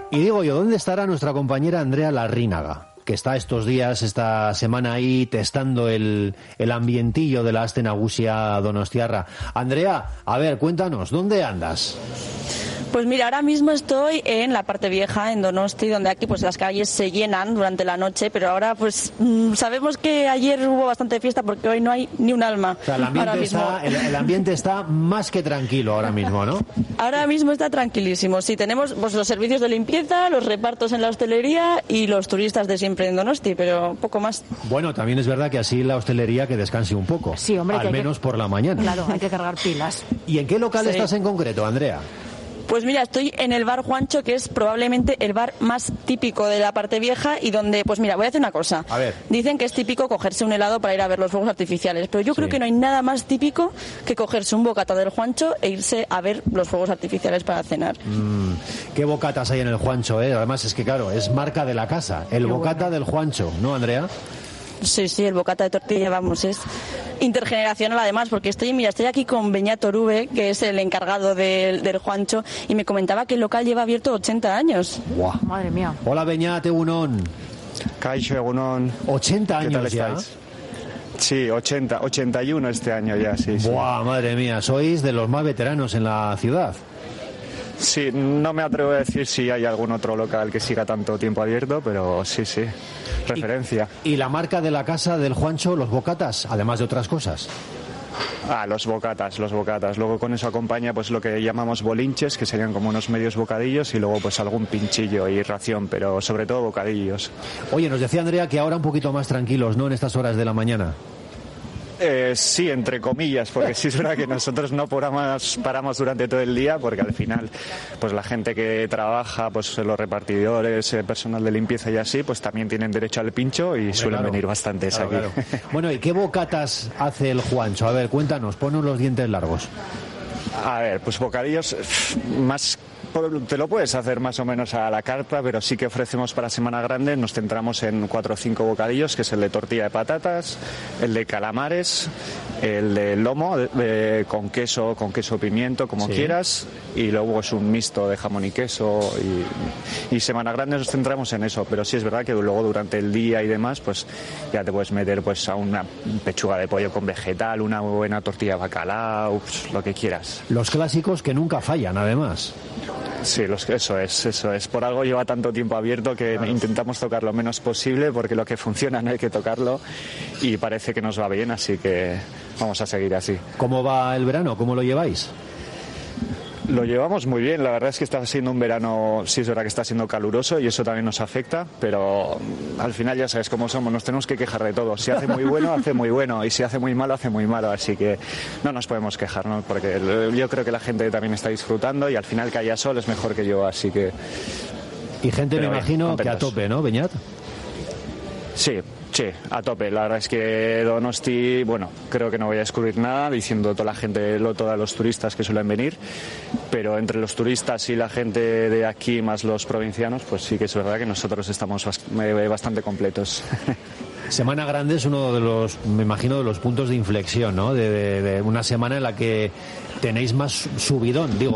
Y digo yo, ¿dónde estará nuestra compañera Andrea Larrínaga? Que está estos días, esta semana ahí, testando el ambientillo de la Aste Nagusia donostiarra. Andrea, a ver, cuéntanos, ¿dónde andas? Pues mira, ahora mismo estoy en la parte vieja, en Donosti, donde aquí pues las calles se llenan durante la noche, pero ahora pues sabemos que ayer hubo bastante fiesta porque hoy no hay ni un alma. O sea, el ambiente está más que tranquilo ahora mismo, ¿no? Ahora mismo está tranquilísimo. Sí, tenemos pues los servicios de limpieza, los repartos en la hostelería y los turistas de siempre en Donosti, pero poco más. Bueno, también es verdad que así la hostelería que descanse un poco. Sí, hombre, al menos por la mañana. Claro, hay que cargar pilas. ¿Y en qué local estás en concreto, Andrea? Pues mira, estoy en el bar Juancho, que es probablemente el bar más típico de la parte vieja y donde, pues mira, voy a hacer una cosa. A ver. Dicen que es típico cogerse un helado para ir a ver los fuegos artificiales, pero yo creo que no hay nada más típico que cogerse un bocata del Juancho e irse a ver los fuegos artificiales para cenar. Qué bocatas hay en el Juancho, ¿eh? Además es que, claro, es marca de la casa. El bocata del Juancho, ¿no, Andrea? Sí, el bocata de tortilla, vamos, es intergeneracional además, porque estoy aquí con Beñat Orube, que es el encargado del Juancho, y me comentaba que el local lleva abierto 80 años. ¡Guau! Madre mía. Hola, Beñat, egunon. Kaixo, egunon. 80 años ¿Qué tal ya. estáis? Sí, 81 este año ya, sí. ¡Buah, madre mía! Sois de los más veteranos en la ciudad. Sí, no me atrevo a decir si hay algún otro local que siga tanto tiempo abierto, pero sí, referencia. ¿Y la marca de la casa del Juancho, los bocatas, además de otras cosas? Los bocatas. Luego con eso acompaña pues lo que llamamos bolinches, que serían como unos medios bocadillos, y luego pues algún pinchillo y ración, pero sobre todo bocadillos. Oye, nos decía Andrea que ahora un poquito más tranquilos, ¿no?, en estas horas de la mañana. Sí, entre comillas, porque sí es verdad que nosotros no paramos durante todo el día, porque al final pues la gente que trabaja, pues los repartidores, personal de limpieza y así, pues también tienen derecho al pincho y suelen venir bastantes aquí. Claro. Bueno, ¿y qué bocatas hace el Juancho? A ver, cuéntanos, ponos los dientes largos. A ver, pues bocadillos más... Te lo puedes hacer más o menos a la carta, pero sí que ofrecemos para Semana Grande, nos centramos en 4 o 5 bocadillos, que es el de tortilla de patatas, el de calamares, el de lomo con queso pimiento, como quieras, y luego es un mixto de jamón y queso, y Semana Grande nos centramos en eso, pero sí es verdad que luego durante el día y demás, pues ya te puedes meter pues a una pechuga de pollo con vegetal, una buena tortilla de bacalao, lo que quieras. Los clásicos que nunca fallan, además. Sí, eso es. Por algo lleva tanto tiempo abierto que intentamos tocar lo menos posible, porque lo que funciona no hay que tocarlo, y parece que nos va bien, así que vamos a seguir así. ¿Cómo va el verano? ¿Cómo lo lleváis? Lo llevamos muy bien, la verdad es que está siendo un verano, sí es verdad que está siendo caluroso y eso también nos afecta, pero al final ya sabes cómo somos, nos tenemos que quejar de todo. Si hace muy bueno, hace muy bueno, y si hace muy malo, hace muy malo, así que no nos podemos quejar, ¿no? Porque yo creo que la gente también está disfrutando y al final que haya sol es mejor que yo, así que... Y gente, me imagino, contentos. Que a tope, ¿no, Beñat? Sí, a tope. La verdad es que Donosti, bueno, creo que no voy a descubrir nada diciendo toda la gente, todos los turistas que suelen venir, pero entre los turistas y la gente de aquí más los provincianos, pues sí que es verdad que nosotros estamos bastante completos. Semana Grande es uno de los, me imagino, de los puntos de inflexión, ¿no? De una semana en la que tenéis más subidón, digo.